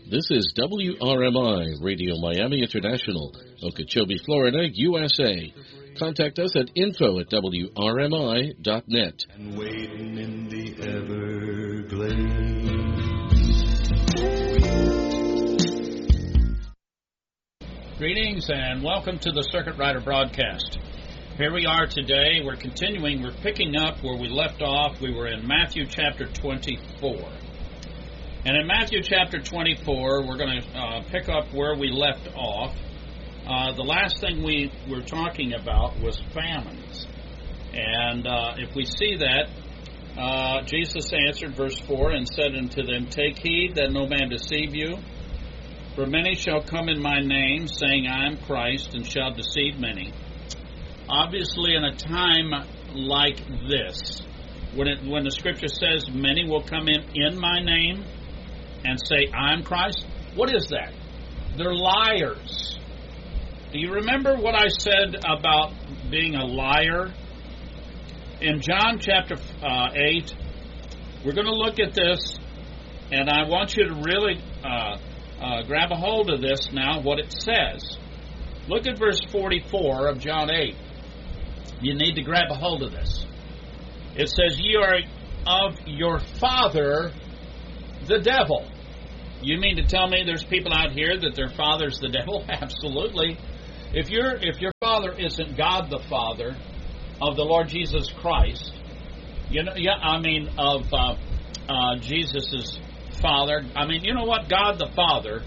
This is WRMI Radio Miami International, Okeechobee, Florida, USA. Contact us at info@wrmi.net. And waiting in the Everglades. Greetings and welcome to the Circuit Rider broadcast. Here we are today. We're continuing. We're picking up where we left off. We were in Matthew chapter 24. And in Matthew chapter 24, we're going to pick up where we left off. The last thing we were talking about was famines. And if we see that, Jesus answered, verse 4, and said unto them, Take heed that no man deceive you. For many shall come in my name, saying, I am Christ, and shall deceive many. Obviously, in a time like this, when the Scripture says, many will come in my name, and say, I'm Christ, what is that? They're liars. Do you remember what I said about being a liar? In John chapter 8, we're going to look at this, and I want you to really grab a hold of this now, what it says. Look at verse 44 of John 8. You need to grab a hold of this. It says, Ye are of your father, the devil. You mean to tell me there's people out here that their father's the devil? Absolutely. If your father isn't God the Father of the Lord Jesus Christ, of Jesus' Father, you know what? God the Father,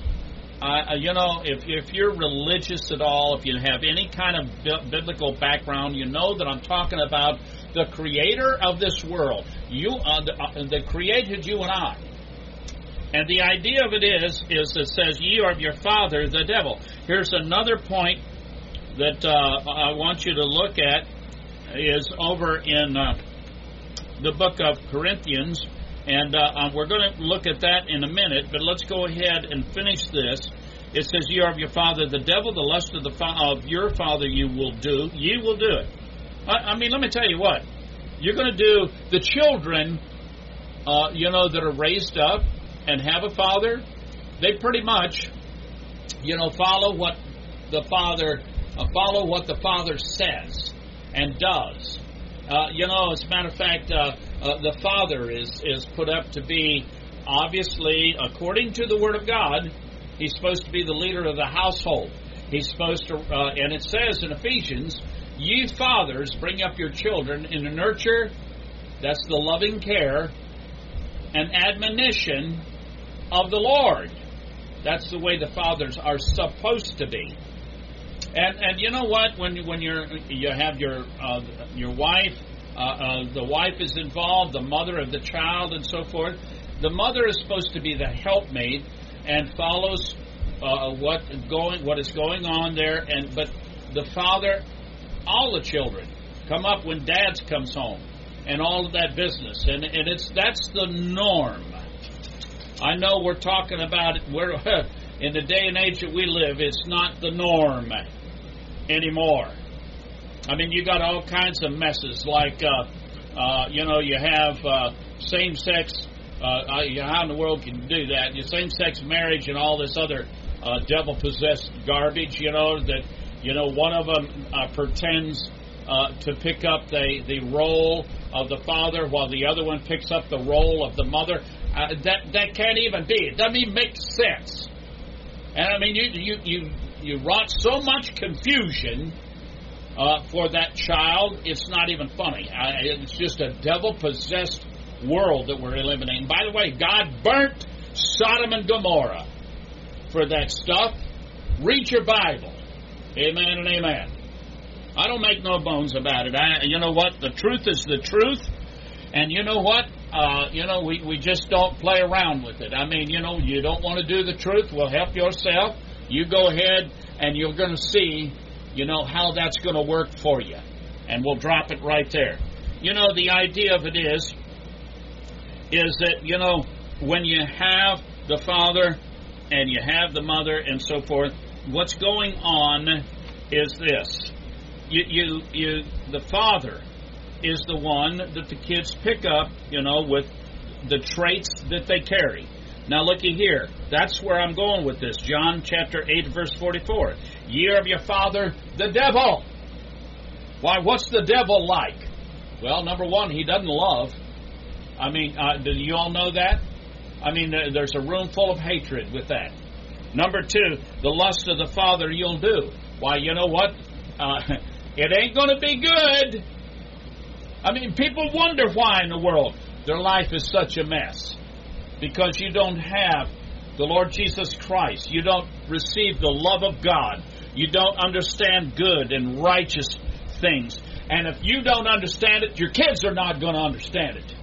if you're religious at all, if you have any kind of biblical background, you know that I'm talking about the Creator of this world. That created you and I. And the idea of it is it says, Ye are of your father, the devil. Here's another point that I want you to look at, is over in the book of Corinthians, and we're going to look at that in a minute, but let's go ahead and finish this. It says, Ye are of your father, the devil, the lust of your father you will do. Ye will do it. Let me tell you what. You're going to do the children, that are raised up and have a father, they pretty much, follow what the father says and does. As a matter of fact, the father is put up to be, obviously, according to the Word of God, he's supposed to be the leader of the household. He's supposed to, and it says in Ephesians, Ye fathers, bring up your children in the nurture, that's the loving care, and admonition of the Lord. That's the way the fathers are supposed to be. And you know what? When you have your wife, the wife is involved, the mother of the child, and so forth. The mother is supposed to be the helpmate and follows what is going on there. But the father, all the children come up when dad comes home, and all of that business, and that's the norm. I know we're talking about it. We're in the day and age that we live. It's not the norm anymore. You got all kinds of messes like, you have same-sex. How in the world can you do that? Same-sex marriage and all this other devil-possessed garbage. That one of them pretends to pick up the role of the father, while the other one picks up the role of the mother. That can't even be. It doesn't even make sense. And you wrought so much confusion for that child. It's not even funny. It's just a devil-possessed world that we're eliminating. By the way, God burnt Sodom and Gomorrah for that stuff. Read your Bible. Amen and amen. I don't make no bones about it. You know what? The truth is the truth. And you know what? We just don't play around with it. You don't want to do the truth. Well, help yourself. You go ahead and you're going to see, how that's going to work for you. And we'll drop it right there. The idea of it is that, when you have the father and you have the mother and so forth, what's going on is this. The father is the one that the kids pick up, with the traits that they carry. Now looky here. That's where I'm going with this. John chapter 8, verse 44. Ye are of your father, the devil. Why, what's the devil like? Well, number one, he doesn't love. I mean, do you all know that? I mean, there's a room full of hatred with that. Number two, the lust of the father you'll do. Why, you know what? It ain't going to be good. I mean, people wonder why in the world their life is such a mess. Because you don't have the Lord Jesus Christ. You don't receive the love of God. You don't understand good and righteous things. And if you don't understand it, your kids are not going to understand it.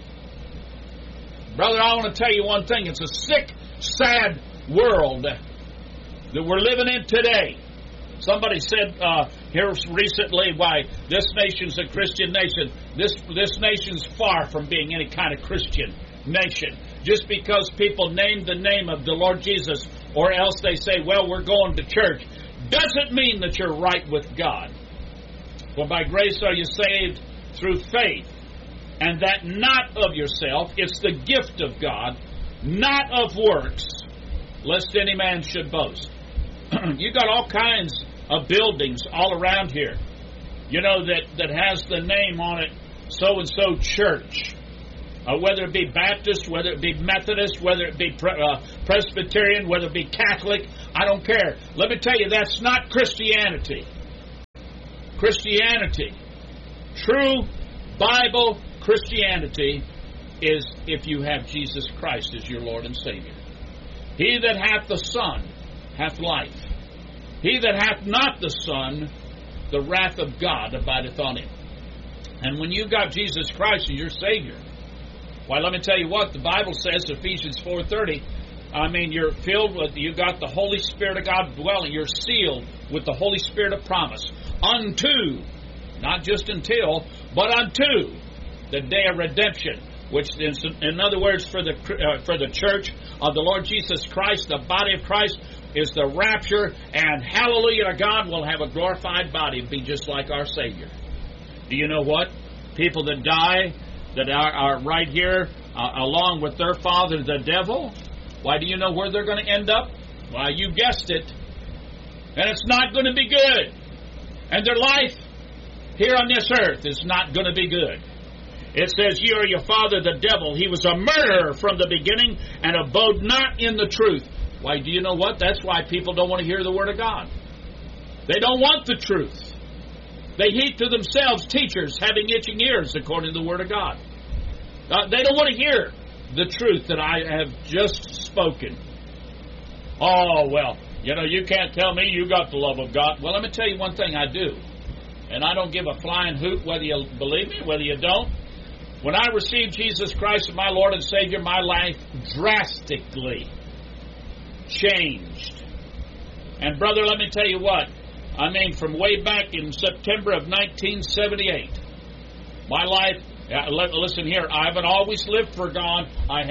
Brother, I want to tell you one thing. It's a sick, sad world that we're living in today. Somebody said here recently, why, this nation's a Christian nation. This nation's far from being any kind of Christian nation. Just because people name the name of the Lord Jesus, or else they say, well, we're going to church, doesn't mean that you're right with God. For by grace are you saved through faith, and that not of yourself, it's the gift of God, not of works, lest any man should boast. You got all kinds of buildings all around here, you know, that has the name on it, so-and-so church. Whether it be Baptist, whether it be Methodist, whether it be Presbyterian, whether it be Catholic, I don't care. Let me tell you, that's not Christianity. Christianity, true Bible Christianity, is if you have Jesus Christ as your Lord and Savior. He that hath the Son hath life. He that hath not the Son, the wrath of God abideth on him. And when you got Jesus Christ as your Savior, why, let me tell you what, the Bible says, Ephesians 4:30, I mean, you're filled with, you got the Holy Spirit of God dwelling, you're sealed with the Holy Spirit of promise, unto, not just until, but unto the day of redemption, which is, in other words, for the church of the Lord Jesus Christ, the body of Christ, is the rapture, and hallelujah to God, will have a glorified body, be just like our Savior. Do you know what? People that die, that are right here, along with their father, the devil, why, do you know where they're going to end up? Why, you guessed it. And it's not going to be good. And their life here on this earth is not going to be good. It says, ye are your father, the devil. He was a murderer from the beginning, and abode not in the truth. Why, do you know what? That's why people don't want to hear the Word of God. They don't want the truth. They heap to themselves teachers having itching ears, according to the Word of God. They don't want to hear the truth that I have just spoken. Oh, well, you know, you can't tell me you got the love of God. Well, let me tell you one thing, I do. And I don't give a flying hoot whether you believe me, whether you don't. When I received Jesus Christ as my Lord and Savior, my life drastically changed. And brother, let me tell you what. I mean, from way back in September of 1978, my life, listen here, I haven't always lived for God.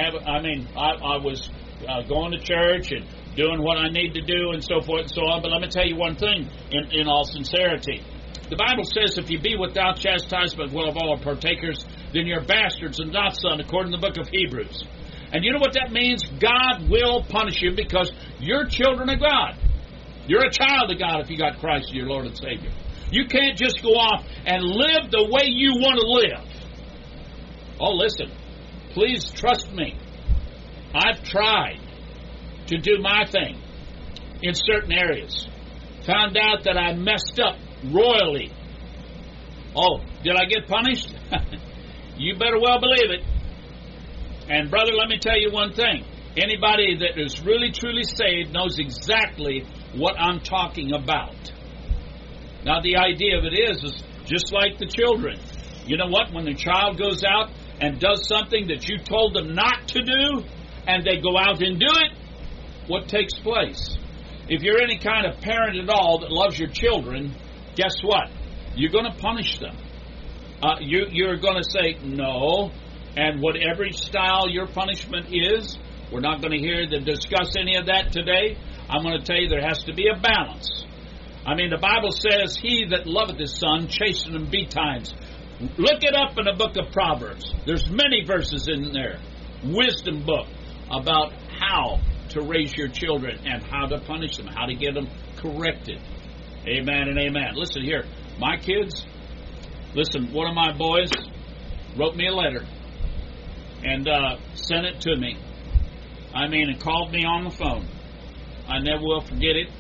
I was going to church and doing what I need to do and so forth and so on. But let me tell you one thing in all sincerity. The Bible says, if you be without chastisement of all partakers, then you're bastards and not sons, according to the book of Hebrews. And you know what that means? God will punish you because you're children of God. You're a child of God if you got Christ as your Lord and Savior. You can't just go off and live the way you want to live. Oh, listen, please trust me. I've tried to do my thing in certain areas. Found out that I messed up royally. Oh, did I get punished? You better well believe it. And brother, let me tell you one thing. Anybody that is really truly saved knows exactly what I'm talking about. Now, the idea of it is just like the children. You know what? When the child goes out and does something that you told them not to do, and they go out and do it, what takes place? If you're any kind of parent at all that loves your children, guess what? You're going to punish them. You're going to say no, and whatever style your punishment is, we're not going to discuss any of that today. I'm going to tell you there has to be a balance. I mean, the Bible says, he that loveth his son chasten him betimes. Look it up in the book of Proverbs. There's many verses in there. Wisdom book. about how to raise your children and how to punish them, how to get them corrected. Amen and amen. Listen here, my kids, listen, one of my boys wrote me a letter and sent it to me. I mean, and called me on the phone. I never will forget it.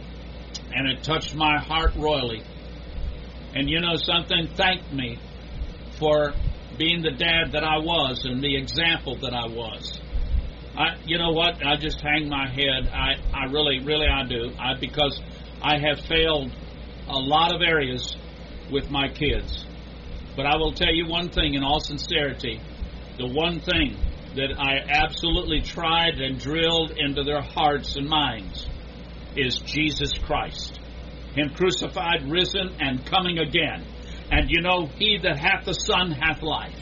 And it touched my heart royally. And you know something? Thanked me for being the dad that I was and the example that I was. You know what? I just hang my head. I really I do. Because I have failed a lot of areas with my kids. But I will tell you one thing in all sincerity. The one thing that I absolutely tried and drilled into their hearts and minds is Jesus Christ. Him crucified, risen, and coming again. And you know, he that hath the Son hath life.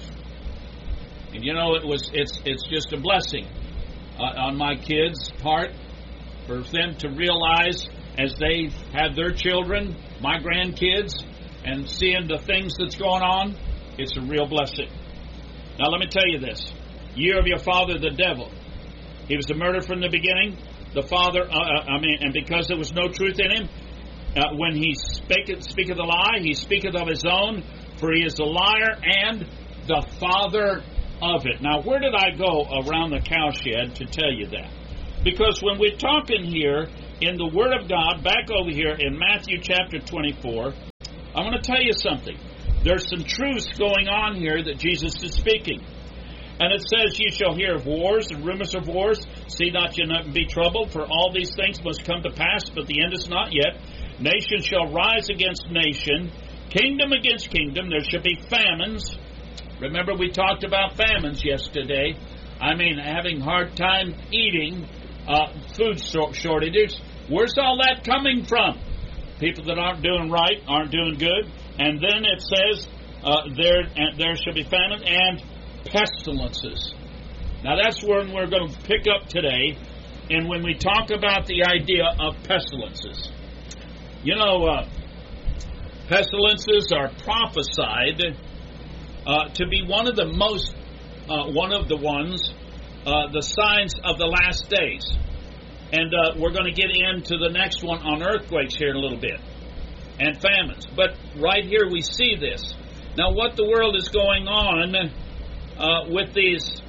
And you know, it's just a blessing on my kids' part for them to realize as they have their children, my grandkids, and seeing the things that's going on, it's a real blessing. Now let me tell you this. Year of your father, the devil. He was a murderer from the beginning. The father, and because there was no truth in him, when he speaketh a lie, he speaketh of his own, for he is a liar and the father of it. Now, where did I go around the cowshed to tell you that? Because when we're talking here in the Word of God, back over here in Matthew chapter 24, I'm going to tell you something. There's some truths going on here that Jesus is speaking. And it says, "Ye shall hear of wars and rumors of wars. See not ye not be troubled, for all these things must come to pass, but the end is not yet. Nation shall rise against nation, kingdom against kingdom. There shall be famines." Remember, we talked about famines yesterday. I mean, having hard time eating, food shortages. Where's all that coming from? People that aren't doing right, aren't doing good. And then it says, there shall be famine and pestilences. Now that's where we're going to pick up today, and when we talk about the idea of pestilences. You know, pestilences are prophesied to be one of the signs of the last days. And we're going to get into the next one on earthquakes here in a little bit, and famines. But right here we see this. Now what the world is going on with these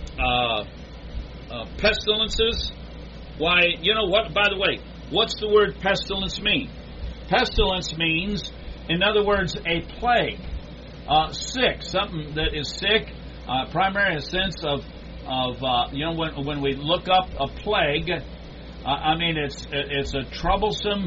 pestilences, why, you know what, by the way, what's the word pestilence mean? Pestilence means, in other words, a plague, sick, something that is sick, primarily in a sense of you know, when we look up a plague, I mean, it's a troublesome,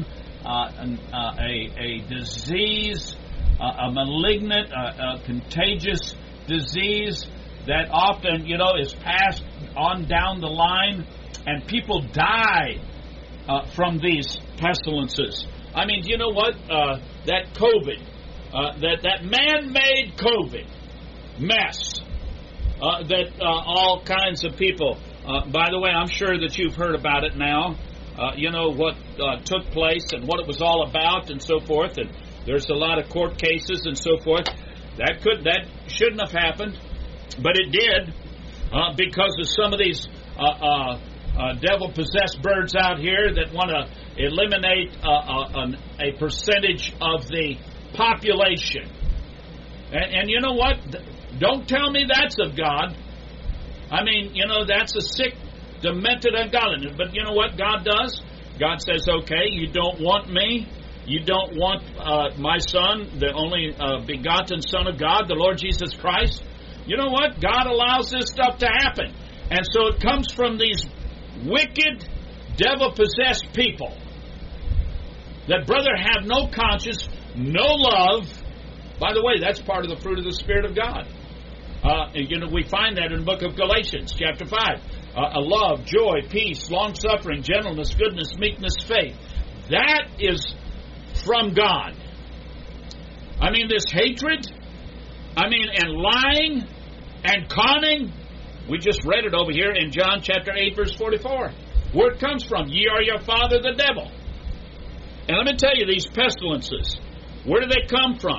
a disease, a malignant, a contagious disease that often, you know, is passed on down the line, and people die from these pestilences. I mean, do you know what? That COVID, that man-made COVID mess, that all kinds of people, by the way, I'm sure that you've heard about it now, you know, what took place and what it was all about and so forth, and there's a lot of court cases and so forth. That shouldn't have happened, but it did, because of some of these devil-possessed birds out here that want to eliminate a percentage of the population. And you know what? Don't tell me that's of God. I mean, you know, that's a sick, demented ungodliness. But you know what God does? God says, okay, you don't want me. You don't want my Son, the only begotten Son of God, the Lord Jesus Christ. You know what? God allows this stuff to happen. And so it comes from these wicked, devil-possessed people that, brother, have no conscience, no love. By the way, that's part of the fruit of the Spirit of God. You know, we find that in the book of Galatians, chapter 5. A love, joy, peace, long-suffering, gentleness, goodness, meekness, faith. That is from God. I mean, this hatred, I mean, and lying and conning. We just read it over here in John chapter 8, verse 44. Where it comes from, ye are your father the devil. And let me tell you, these pestilences, where do they come from?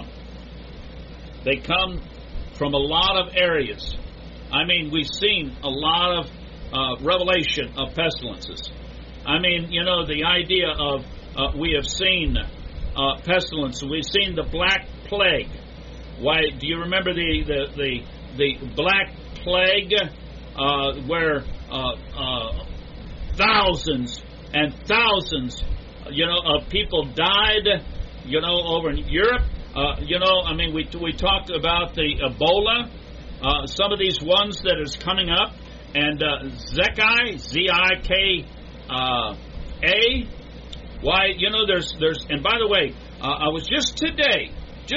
They come from a lot of areas. I mean, we've seen a lot of revelation of pestilences. I mean, you know, the idea of we have seen pestilence. We've seen the Black Plague. Why? Do you remember the Black Plague, where thousands and thousands, of people died, over in Europe. I mean, we talked about the Ebola, some of these ones that is coming up, and Zika, Z-I-K-A. Why, there's, and by the way, I was just today,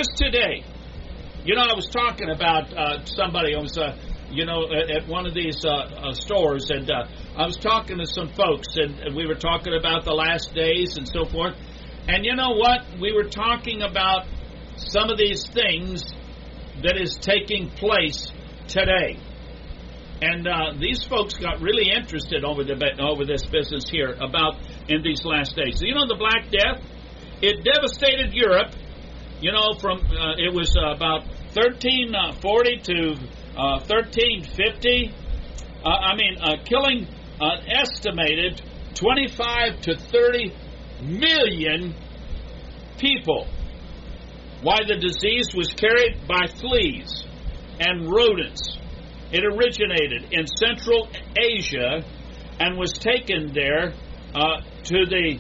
I was talking about somebody. I was, at one of these stores, and I was talking to some folks, and we were talking about the last days and so forth. And you know what? We were talking about some of these things that is taking place today. And these folks got really interested over this business here about in these last days. So, the Black Death, it devastated Europe. From it was about 1340 to 1350. Killing an estimated 25 to 30 million people. Why, the disease was carried by fleas and rodents. It originated in Central Asia and was taken there to the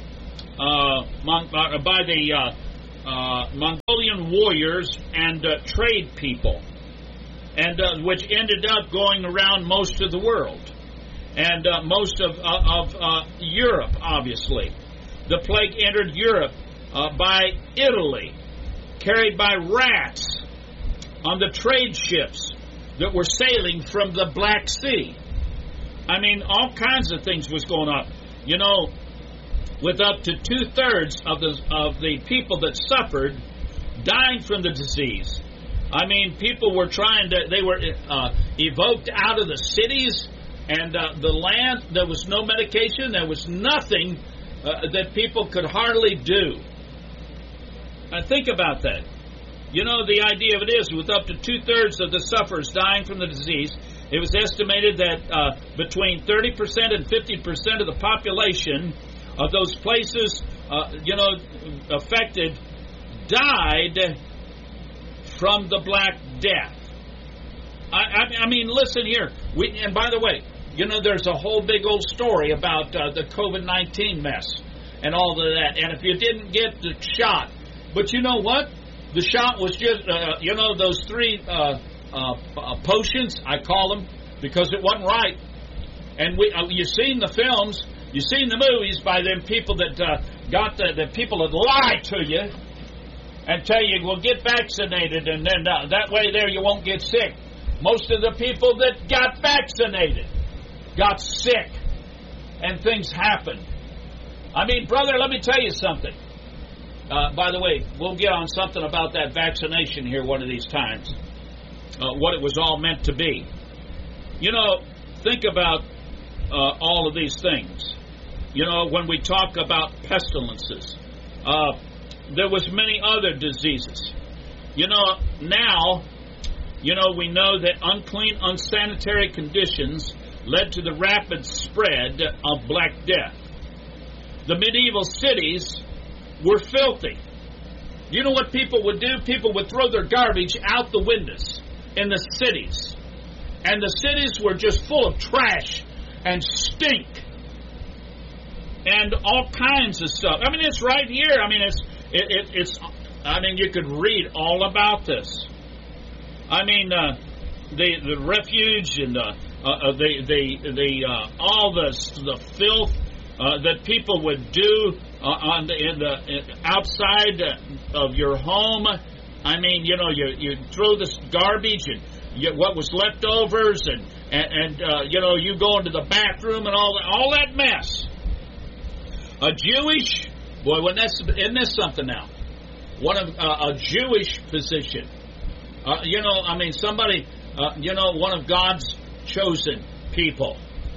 by the Mongolian warriors and trade people, and which ended up going around most of the world and most of Europe. Obviously, the plague entered Europe by Italy, carried by rats on the trade ships that were sailing from the Black Sea. I mean, all kinds of things was going on. With up to 2/3 of the people that suffered dying from the disease. I mean, people were they were evoked out of the cities and the land. There was no medication. There was nothing that people could hardly do. Think about that. The idea of it is, with up to 2/3 of the sufferers dying from the disease, it was estimated that between 30% and 50% of the population of those places, affected, died from the Black Death. I mean, listen here. And by the way, there's a whole big old story about the COVID-19 mess and all of that. And if you didn't get the shot, but you know what? The shot was just, those three potions, I call them, because it wasn't right. And you've seen the films, you've seen the movies by them people that got the people that lie to you and tell you, well, get vaccinated, and then that way there you won't get sick. Most of the people that got vaccinated got sick, and things happened. I mean, brother, let me tell you something. By the way, we'll get on something about that vaccination here one of these times, what it was all meant to be. Think about all of these things. When we talk about pestilences, there was many other diseases. Now, we know that unclean, unsanitary conditions led to the rapid spread of Black Death. The medieval cities were filthy. You know what people would do? People would throw their garbage out the windows in the cities. And the cities were just full of trash and stink and all kinds of stuff. I mean, it's right here. I mean, it's I mean, you could read all about this. I mean, the refuge and all the filth that people would do outside of your home. I mean, you throw this garbage and what was leftovers, and you go into the bathroom and all that mess. A Jewish boy, isn't this something now? A Jewish physician. Somebody, one of God's chosen people.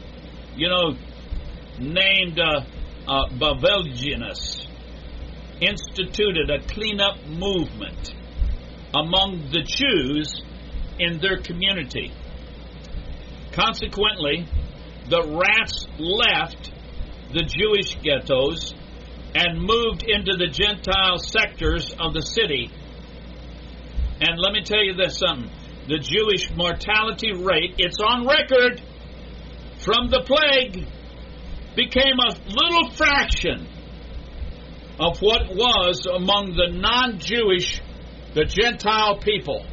Named Bavelginus, instituted a cleanup movement among the Jews in their community. Consequently, the rats left the Jewish ghettos and moved into the Gentile sectors of the city. And let me tell you this something. The Jewish mortality rate, it's on record from the plague, became a little fraction of what was among the non-Jewish, the Gentile people.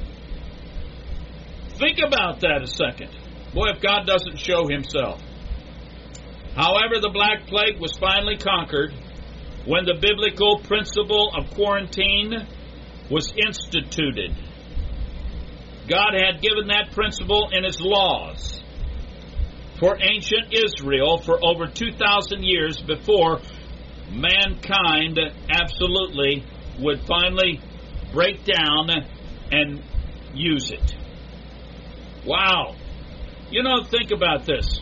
Think about that a second. Boy, if God doesn't show himself. However, the Black Plague was finally conquered when the biblical principle of quarantine was instituted. God had given that principle in his laws for ancient Israel for over 2,000 years before mankind absolutely would finally break down and use it. Wow. You know, think about this.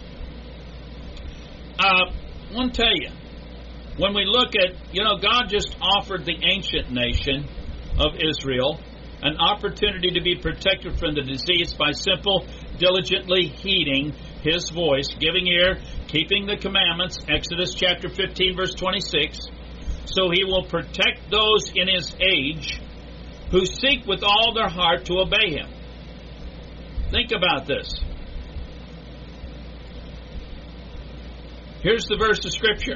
I want to tell you, when we look at, God just offered the ancient nation of Israel an opportunity to be protected from the disease by simple, diligently heeding his voice, giving ear, keeping the commandments, Exodus chapter 15, verse 26, so he will protect those in his age who seek with all their heart to obey him. Think about this. Here's the verse of Scripture.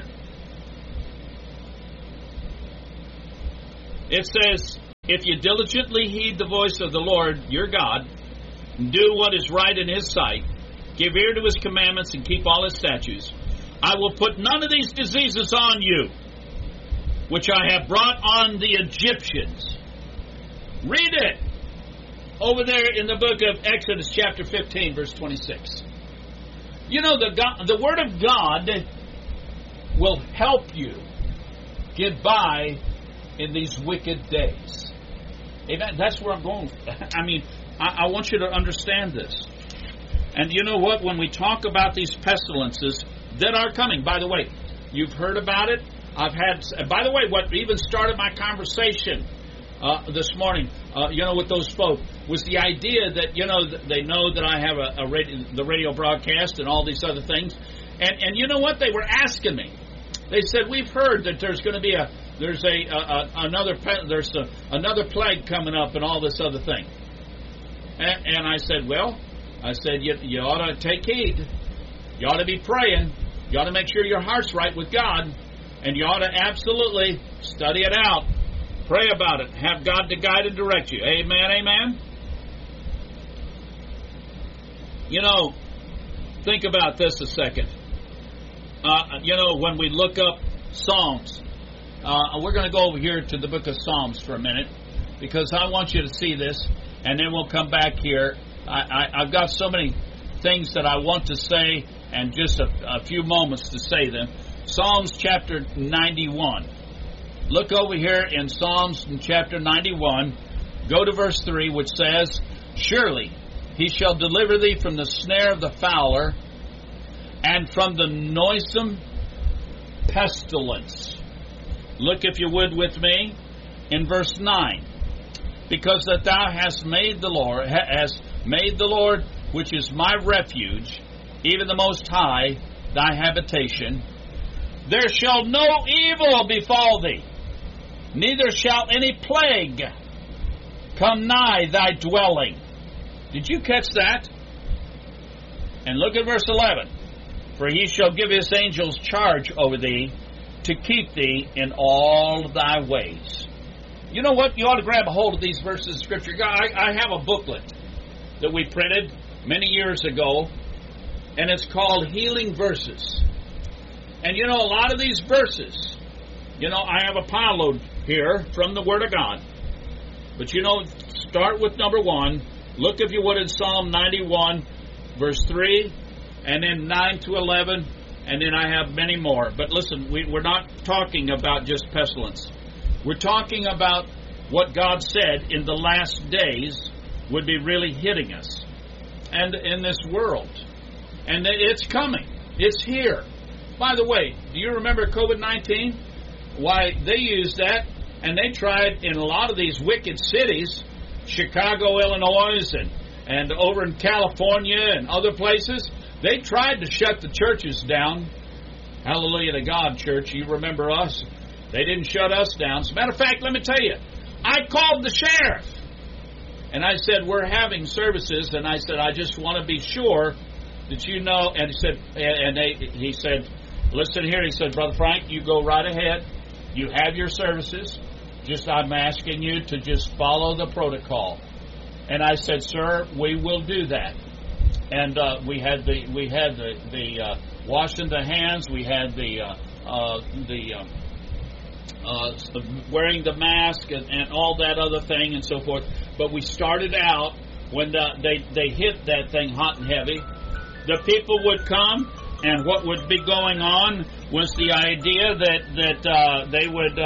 It says, if you diligently heed the voice of the Lord your God, and do what is right in his sight, give ear to his commandments and keep all his statutes, I will put none of these diseases on you, which I have brought on the Egyptians. Read it over there in the book of Exodus chapter 15, verse 26. The Word of God will help you get by in these wicked days. Amen. That's where I'm going. I want you to understand this. And you know what? When we talk about these pestilences that are coming, by the way, you've heard about it. By the way, what even started my conversation this morning, with those folk, was the idea that, they know that I have the radio broadcast and all these other things. And you know what? They were asking me. They said, we've heard that there's going to be another plague coming up and all this other thing. And I said, you ought to take heed. You ought to be praying. You ought to make sure your heart's right with God. And you ought to absolutely study it out. Pray about it. Have God to guide and direct you. Amen, amen. Think about this a second. When we look up Psalms, we're going to go over here to the book of Psalms for a minute, because I want you to see this, and then we'll come back here. I've got so many things that I want to say, and just a few moments to say them. Psalms chapter 91. Look over here in Psalms chapter 91. Go to verse 3, which says, surely he shall deliver thee from the snare of the fowler, and from the noisome pestilence. Look, if you would, with me in verse 9. Because that thou hast made the Lord, which is my refuge, even the Most High, thy habitation, there shall no evil befall thee, neither shall any plague come nigh thy dwelling. Did you catch that? And look at verse 11. For he shall give his angels charge over thee, to keep thee in all thy ways. You know what? You ought to grab a hold of these verses of Scripture. I have a booklet that we printed many years ago, and it's called Healing Verses. And a lot of these verses, I have a pile load here from the Word of God. But start with number 1. Look, if you would, in Psalm 91, verse 3, and then 9 to 11, and then I have many more. But listen, we're not talking about just pestilence. We're talking about what God said in the last days would be really hitting us and in this world. And it's coming. It's here. By the way, do you remember COVID-19? Why, they used that, and they tried in a lot of these wicked cities, Chicago, Illinois, and over in California and other places, They tried to shut the churches down. Hallelujah to God, church. You remember us? They didn't shut us down. As a matter of fact, let me tell you, I called the sheriff. And I said, we're having services. And I said, I just want to be sure that you know. And he said, listen here. He said, Brother Frank, you go right ahead. You have your services. Just I'm asking you to just follow the protocol. And I said, sir, we will do that. And we had the washing the hands. We had the wearing the mask and all that other thing and so forth. But we started out when they hit that thing hot and heavy. The people would come, and what would be going on was the idea that they would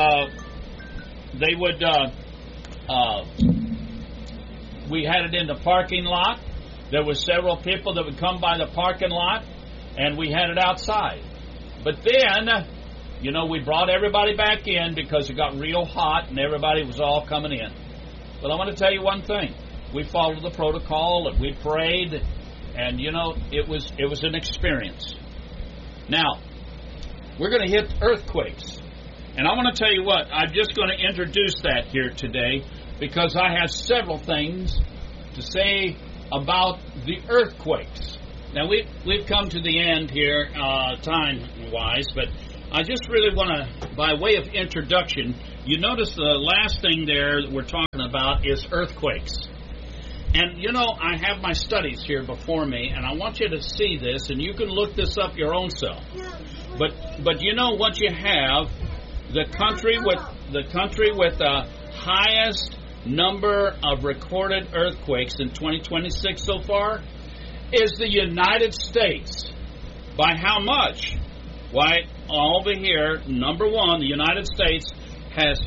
we had it in the parking lot. There were several people that would come by the parking lot, and we had it outside. But then, we brought everybody back in because it got real hot, and everybody was all coming in. But I want to tell you one thing. We followed the protocol, and we prayed, and, it was an experience. Now, we're going to hit earthquakes. And I want to tell you what, I'm just going to introduce that here today because I have several things to say about the earthquakes. Now, we've come to the end here, time-wise, but I just really want to, by way of introduction, you notice the last thing there that we're talking about is earthquakes. And, I have my studies here before me, and I want you to see this, and you can look this up your own self. But what you have, the country with the highest number of recorded earthquakes in 2026 so far is the United States. By how much? Why, over here, number one, the United States has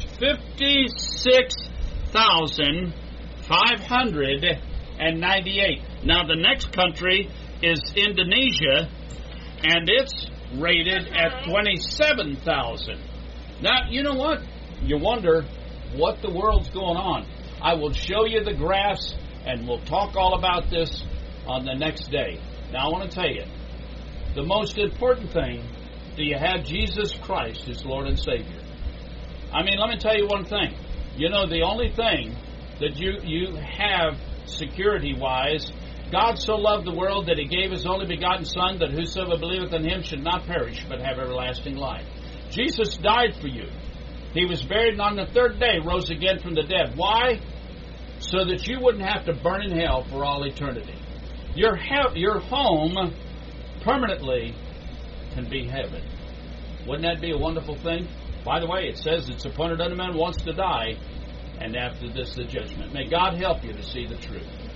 56,598. Now, the next country is Indonesia, and it's rated at 27,000. Now, you know what? You wonder what the world's going on. I will show you the graphs, and we'll talk all about this on the next day. Now, I want to tell you, the most important thing, do you have Jesus Christ as Lord and Savior? I mean, let me tell you one thing. The only thing that you have security-wise, God so loved the world that He gave His only begotten Son, that whosoever believeth in Him should not perish, but have everlasting life. Jesus died for you. He was buried, and on the third day rose again from the dead. Why? So that you wouldn't have to burn in hell for all eternity. Your home permanently can be heaven. Wouldn't that be a wonderful thing? By the way, it says it's appointed unto man once to die, and after this the judgment. May God help you to see the truth.